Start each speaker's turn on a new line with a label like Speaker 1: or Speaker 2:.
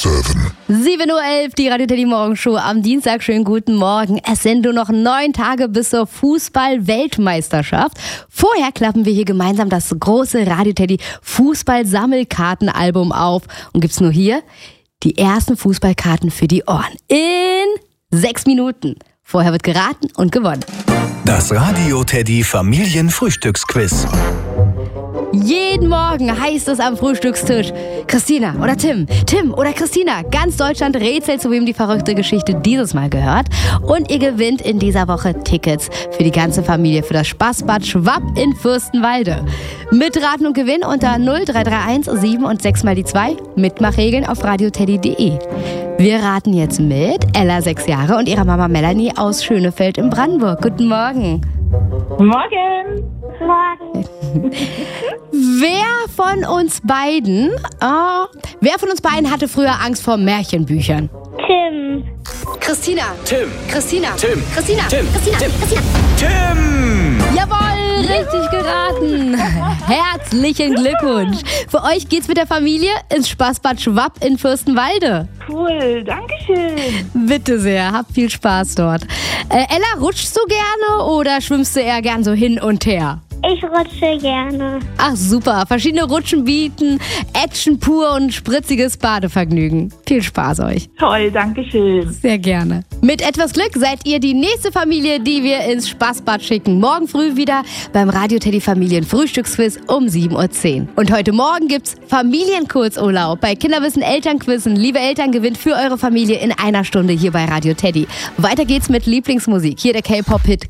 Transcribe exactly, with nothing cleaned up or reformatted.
Speaker 1: sieben.
Speaker 2: sieben Uhr elf, die Radio Teddy Morgenshow am Dienstag. Schönen guten Morgen. Es sind nur noch neun Tage bis zur Fußball-Weltmeisterschaft. Vorher klappen wir hier gemeinsam das große Radio Teddy Fußball-Sammelkartenalbum auf. Und gibt's nur hier die ersten Fußballkarten für die Ohren. In sechs Minuten. Vorher wird geraten und gewonnen.
Speaker 3: Das Radio Teddy Familienfrühstücksquiz.
Speaker 2: Jeden Morgen heißt es am Frühstückstisch: Christina oder Tim, Tim oder Christina. Ganz Deutschland rätselt, zu wem die verrückte Geschichte dieses Mal gehört. Und ihr gewinnt in dieser Woche Tickets für die ganze Familie für das Spaßbad Schwapp in Fürstenwalde. Mitraten und gewinnen unter null drei drei eins sieben und sechs mal die zwei. Mitmachregeln auf radioteddy punkt de. Wir raten jetzt mit Ella, sechs Jahre, und ihrer Mama Melanie aus Schönefeld in Brandenburg. Guten Morgen.
Speaker 4: Morgen.
Speaker 5: Morgen.
Speaker 2: Wer von uns beiden, oh, wer von uns beiden hatte früher Angst vor Märchenbüchern?
Speaker 5: Tim.
Speaker 2: Christina.
Speaker 3: Tim.
Speaker 2: Christina.
Speaker 3: Tim.
Speaker 2: Christina.
Speaker 3: Tim.
Speaker 2: Christina.
Speaker 3: Tim.
Speaker 2: Christina.
Speaker 3: Tim!
Speaker 2: Jawohl, richtig geraten. Herzlichen Glückwunsch. Für euch geht's mit der Familie ins Spaßbad Schwapp in Fürstenwalde.
Speaker 4: Cool, danke schön.
Speaker 2: Bitte sehr, habt viel Spaß dort. Äh, Ella, rutschst du gerne oder schwimmst du eher gern so hin und her?
Speaker 5: Ich rutsche gerne.
Speaker 2: Ach super, verschiedene Rutschen bieten Action pur und spritziges Badevergnügen. Viel Spaß euch.
Speaker 4: Toll, danke schön.
Speaker 2: Sehr gerne. Mit etwas Glück seid ihr die nächste Familie, die wir ins Spaßbad schicken. Morgen früh wieder beim Radio Teddy Familien Frühstücksquiz um sieben Uhr zehn. Und heute Morgen gibt's Familienkurzurlaub bei Kinderwissen Elternquizzen. Liebe Eltern, gewinnt für eure Familie in einer Stunde hier bei Radio Teddy. Weiter geht's mit Lieblingsmusik. Hier der K-Pop-Hit